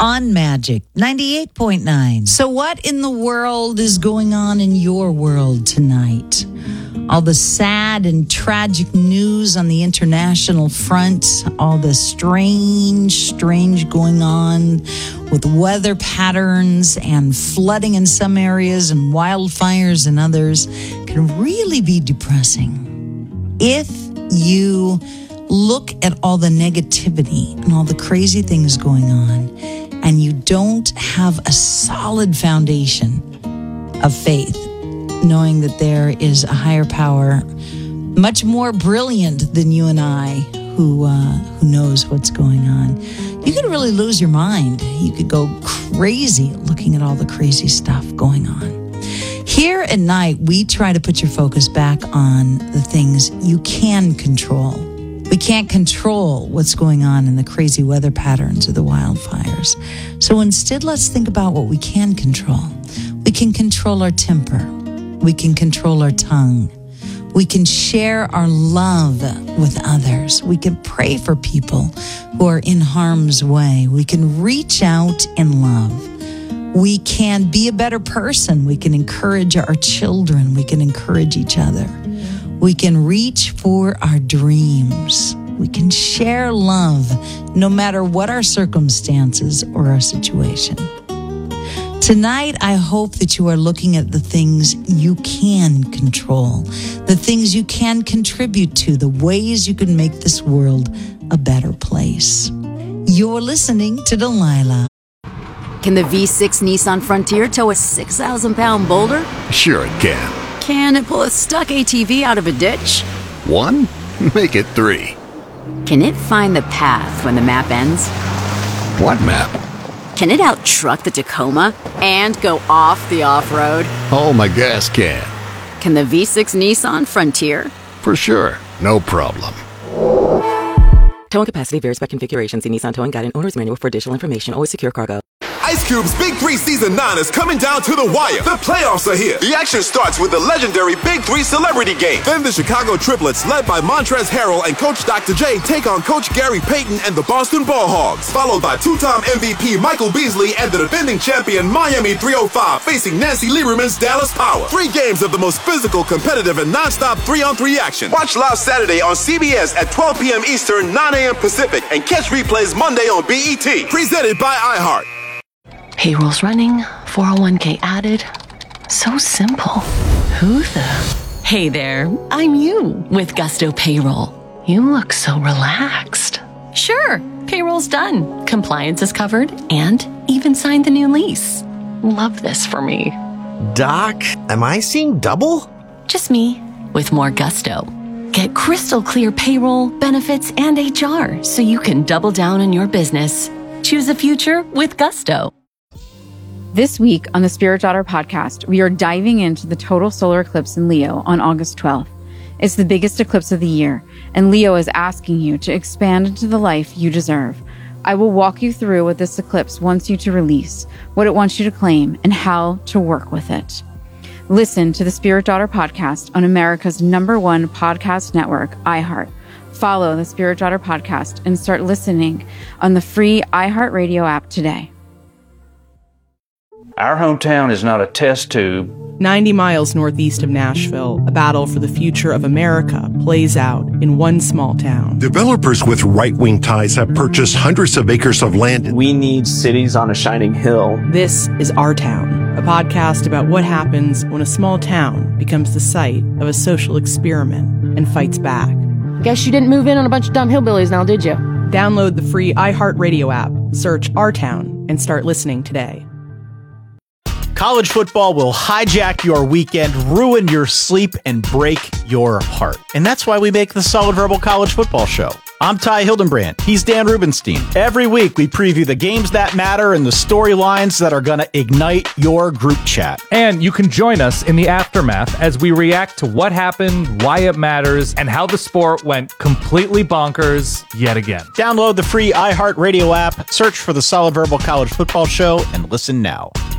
on Magic 98.9. So what in the world is going on in your world tonight? All the sad and tragic news on the international front, all the strange going on with weather patterns and flooding in some areas and wildfires in others can really be depressing. If you look at all the negativity and all the crazy things going on, and you don't have a solid foundation of faith, knowing that there is a higher power, much more brilliant than you and I, who knows what's going on, you could really lose your mind. You could go crazy looking at all the crazy stuff going on. Here at night, we try to put your focus back on the things you can control. We can't control what's going on in the crazy weather patterns or the wildfires. So instead, let's think about what we can control. We can control our temper. We can control our tongue. We can share our love with others. We can pray for people who are in harm's way. We can reach out in love. We can be a better person. We can encourage our children. We can encourage each other. We can reach for our dreams. We can share love no matter what our circumstances or our situation. Tonight, I hope that you are looking at the things you can control, the things you can contribute to, the ways you can make this world a better place. You're listening to Delilah. Can the V6 Nissan Frontier tow a 6,000-pound boulder? Sure it can. Can it pull a stuck ATV out of a ditch? 1? Make it 3. Can it find the path when the map ends? What map? Can it out-truck the Tacoma and go off the off-road? Oh, my gas can. Can the V6 Nissan Frontier? For sure. No problem. Towing capacity varies by configuration. See Nissan Towing Guide and Owner's Manual for additional information. Always secure cargo. Ice Cube's Big 3 Season 9 is coming down to the wire. The playoffs are here. The action starts with the legendary Big 3 Celebrity Game. Then the Chicago Triplets, led by Montrezl Harrell and Coach Dr. J, take on Coach Gary Payton and the Boston Ball Hogs. Followed by two-time MVP Michael Beasley and the defending champion Miami 305 facing Nancy Lieberman's Dallas Power. 3 games of the most physical, competitive, and non-stop 3-on-3 action. Watch live Saturday on CBS at 12 p.m. Eastern, 9 a.m. Pacific, and catch replays Monday on BET. Presented by iHeart. Payroll's running, 401k added. So simple. Who the? Hey there, I'm you with Gusto Payroll. You look so relaxed. Sure, payroll's done. Compliance is covered and even signed the new lease. Love this for me. Doc, am I seeing double? Just me with more gusto. Get crystal clear payroll, benefits, and HR so you can double down on your business. Choose a future with Gusto. This week on the Spirit Daughter podcast, we are diving into the total solar eclipse in Leo on August 12th. It's the biggest eclipse of the year, and Leo is asking you to expand into the life you deserve. I will walk you through what this eclipse wants you to release, what it wants you to claim, and how to work with it. Listen to the Spirit Daughter podcast on America's #1 podcast network, iHeart. Follow the Spirit Daughter podcast and start listening on the free iHeartRadio app today. Our hometown is not a test tube. 90 miles northeast of Nashville, a battle for the future of America plays out in one small town. Developers with right-wing ties have purchased hundreds of acres of land. We need cities on a shining hill. This is Our Town, a podcast about what happens when a small town becomes the site of a social experiment and fights back. Guess you didn't move in on a bunch of dumb hillbillies now, did you? Download the free iHeartRadio app, search Our Town, and start listening today. College football will hijack your weekend, ruin your sleep, and break your heart. And that's why we make the Solid Verbal College Football Show. I'm Ty Hildenbrand. He's Dan Rubenstein. Every week, we preview the games that matter and the storylines that are going to ignite your group chat. And you can join us in the aftermath as we react to what happened, why it matters, and how the sport went completely bonkers yet again. Download the free iHeartRadio app, search for the Solid Verbal College Football Show, and listen now.